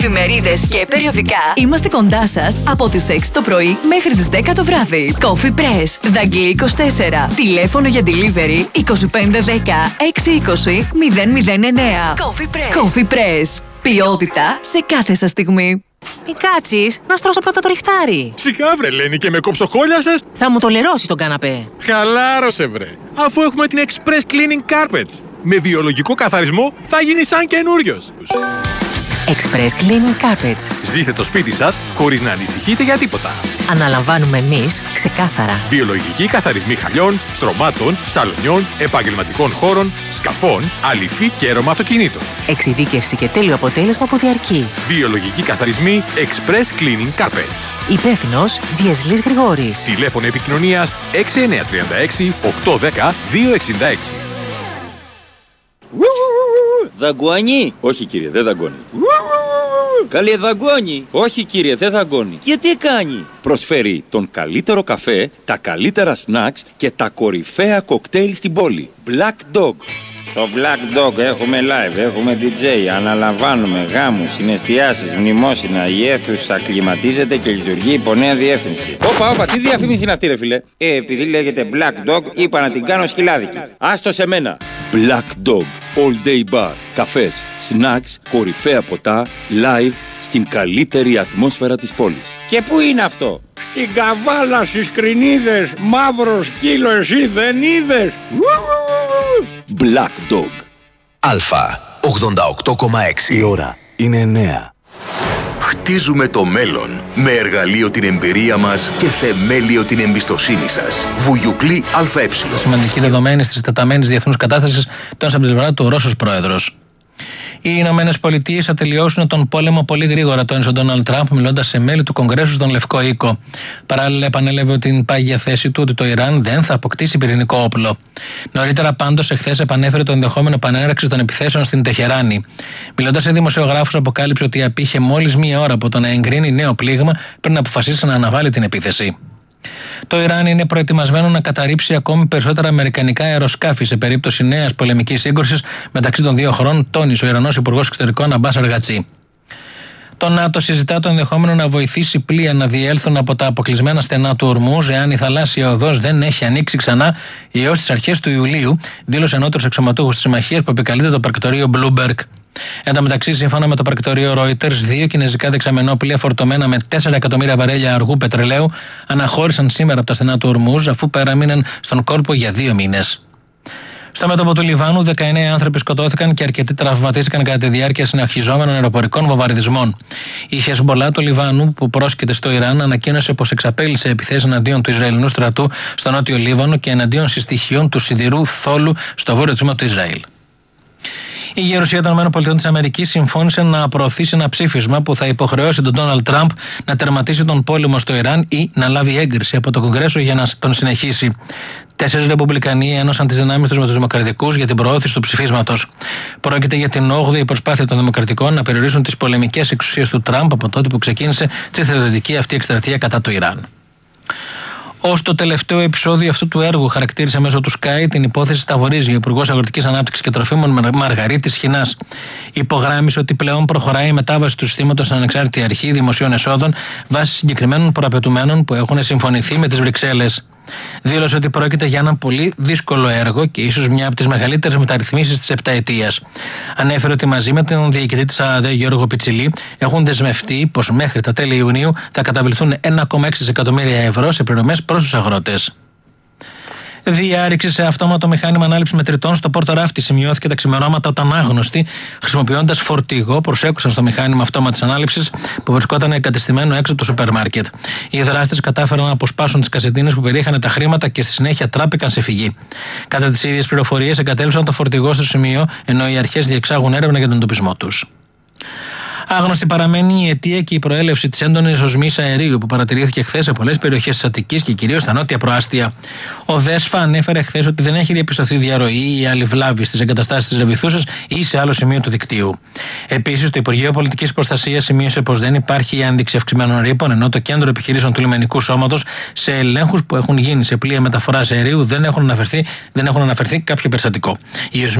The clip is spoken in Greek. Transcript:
Εφημερίδες και περιοδικά. Είμαστε κοντά σας από τις 6 το πρωί μέχρι τις 10 το βράδυ. Coffee Press, Δαγκλή 24. Τηλέφωνο για delivery 2510 620 009. Coffee Press. Ποιότητα σε κάθε σας στιγμή. Μη κάτσεις, να στρώσω πρώτα το ριχτάρι. Σιγά βρε Λένη, και με κοψοχόλιασες. Θα μου το λερώσεις τον καναπέ. Χαλάρωσε βρε, αφού έχουμε την Express Cleaning Carpets. Με βιολογικό καθαρισμό θα γίνει σαν καινούριος. Express Cleaning Carpets. Ζήστε το σπίτι σας χωρίς να ανησυχείτε για τίποτα. Αναλαμβάνουμε εμείς ξεκάθαρα. Βιολογικοί καθαρισμοί χαλιών, στρωμάτων, σαλονιών, επαγγελματικών χώρων, σκαφών, αληφή και αεροματοκινήτων. Εξειδίκευση και τέλειο αποτέλεσμα που διαρκεί. Βιολογικοί καθαρισμοί Express Cleaning Carpets. Υπεύθυνος Τζιεσλής Γρηγόρης. Τηλέφωνο επικοινωνίας 6936 810 266. Δαγκώνει. Όχι κύριε, δεν δαγκώνει. Καλέ δαγκώνει. Όχι κύριε, δεν δαγκώνει. Και τι κάνει? Προσφέρει τον καλύτερο καφέ, τα καλύτερα σνακς και τα κορυφαία κοκτέιλ στην πόλη. Black Dog. Στο Black Dog έχουμε live, έχουμε DJ, αναλαμβάνουμε γάμους, συναισθιάσεις, μνημόσυνα, η αίθουσα κλιματίζεται και λειτουργεί υπό νέα διεύθυνση. Όπα, τι διαφήμιση είναι αυτή ρε φίλε? Επειδή λέγεται Black Dog, είπα να την κάνω σκυλάδικη. Άστο σε μένα. Black Dog, all day bar, καφές, snacks, κορυφαία ποτά, live, στην καλύτερη ατμόσφαιρα της πόλης. Και πού είναι αυτό? Στην Καβάλα, στις Κρινίδες, μαύρο σκύλο εσύ δεν είδες? Black Dog. Αλφα 88,6. Η ώρα είναι 9. Χτίζουμε το μέλλον με εργαλείο την εμπειρία μας και θεμέλιο την εμπιστοσύνη σας. Βουγιουκλή ΑΕ. Σημαντική δεδομένη τη τεταμένη διεθνού κατάσταση, τόνισε από την πλευρά του ο Ρώσος πρόεδρος. Οι Ηνωμένες Πολιτείες θα τελειώσουν τον πόλεμο πολύ γρήγορα, τόνισε ο Ντόναλντ Τραμπ, μιλώντας σε μέλη του Κογκρέσου στον Λευκό Οίκο. Παράλληλα, επανέλαβε την πάγια θέση του ότι το Ιράν δεν θα αποκτήσει πυρηνικό όπλο. Νωρίτερα, πάντως, εχθές επανέφερε το ενδεχόμενο επανέναρξη των επιθέσεων στην Τεχεράνη. Μιλώντας σε δημοσιογράφους, αποκάλυψε ότι απήχε μόλις μία ώρα από το να εγκρίνει νέο πλήγμα πριν αποφασίσει να αναβάλει την επίθεση. Το Ιράν είναι προετοιμασμένο να καταρρύψει ακόμη περισσότερα αμερικανικά αεροσκάφη σε περίπτωση νέας πολεμικής σύγκρουσης μεταξύ των δύο χωρών, τόνισε ο Ιρανός Υπουργός Εξωτερικών Αμπάς Αργατσί. Το ΝΑΤΟ συζητά το ενδεχόμενο να βοηθήσει πλοία να διέλθουν από τα αποκλεισμένα στενά του Ορμούζ εάν η θαλάσσια οδός δεν έχει ανοίξει ξανά έως τις αρχές του Ιουλίου, δήλωσε ενώτερος αξιωματούχος της συμμαχίας που επικαλείται το πρακτορείο Bloomberg. Εν τω μεταξύ, σύμφωνα με το πρακτορείο Reuters, δύο κινέζικα δεξαμενόπλοια φορτωμένα με 4 εκατομμύρια βαρέλια αργού πετρελαίου αναχώρησαν σήμερα από τα στενά του Ορμούζ, αφού παραμείναν στον κόλπο για 2 μήνες. Στο μέτωπο του Λιβάνου, 19 άνθρωποι σκοτώθηκαν και αρκετοί τραυματίστηκαν κατά τη διάρκεια συνεχιζόμενων αεροπορικών βομβαρδισμών. Η Χεσμπολά του Λιβάνου, που πρόσκειται στο Ιράν, ανακοίνωσε πως εξαπέλυσε επιθέσεις εναντίον του Ισραηλινού στρατού στο νότιο Λίβανο και εναντίον συστοιχείων του σιδηρού θόλου στο βόρειο τμήμα του Ισραήλ. Η Γερουσία των ΗΠΑ συμφώνησε να προωθήσει ένα ψήφισμα που θα υποχρεώσει τον Ντόναλντ Τραμπ να τερματίσει τον πόλεμο στο Ιράν ή να λάβει έγκριση από το Κογκρέσο για να τον συνεχίσει. 4 Ρεπουμπλικανοί ένωσαν τις δυνάμεις τους με τους Δημοκρατικούς για την προώθηση του ψηφίσματος. Πρόκειται για την 8η προσπάθεια των Δημοκρατικών να περιορίσουν τις πολεμικές εξουσίες του Τραμπ από τότε που ξεκίνησε τη στρατιωτική αυτή εκστρατεία κατά του Ιράν. Ως το τελευταίο επεισόδιο αυτού του έργου, χαρακτήρισε μέσω του Sky την υπόθεση Σταβορίζη ο Υπουργός Αγροτικής Ανάπτυξης και Τροφίμων Μαργαρίτης Χινάς. Υπογράμμισε ότι πλέον προχωράει η μετάβαση του συστήματος στην ανεξάρτητη αρχή δημοσίων εσόδων βάσει συγκεκριμένων προαπαιτουμένων που έχουν συμφωνηθεί με τις Βρυξέλλες. Δήλωσε ότι πρόκειται για ένα πολύ δύσκολο έργο και ίσως μια από τις μεγαλύτερες μεταρρυθμίσεις της επταετίας. Ανέφερε ότι μαζί με τον διοικητή της ΑΑΔΕ Γιώργο Πιτσιλή έχουν δεσμευτεί πως μέχρι τα τέλη Ιουνίου θα καταβληθούν 1,6 δισεκατομμύρια ευρώ σε πληρωμές προς τους αγρότες. Διάρρηξη σε αυτόματο μηχάνημα ανάληψης μετρητών στο Πόρτο Ράφτη σημειώθηκε τα ξημερώματα όταν άγνωστοι, χρησιμοποιώντας φορτηγό, προσέκουσαν στο μηχάνημα αυτόματης ανάληψης που βρισκόταν εγκατεστημένο έξω από το σούπερ μάρκετ. Οι δράστες κατάφεραν να αποσπάσουν τις κασετίνες που περιείχαν τα χρήματα και στη συνέχεια τράπηκαν σε φυγή. Κατά τις ίδιες πληροφορίες, εγκατέλειψαν το φορτηγό στο σημείο, ενώ οι αρχές διεξάγουν έρευνα για τον εντοπισμό τους. Άγνωστη παραμένει η αιτία και η προέλευση της έντονης οσμής αερίου που παρατηρήθηκε χθες σε πολλές περιοχές της Αττικής και κυρίως στα νότια προάστια. Ο ΔΕΣΦΑ ανέφερε χθες ότι δεν έχει διαπιστωθεί διαρροή ή άλλη βλάβη στις εγκαταστάσεις της Ρεβιθούσας ή σε άλλο σημείο του δικτύου. Επίσης, το Υπουργείο Πολιτικής Προστασίας σημείωσε πως δεν υπάρχει ένδειξη αυξημένων ρήπων, ενώ το Κέντρο Επιχειρήσεων του Λιμενικού Σώματος σε ελέγχους που έχουν γίνει σε πλοία μεταφοράς αερίου δεν έχουν αναφερθεί κάποιο περιστατικό.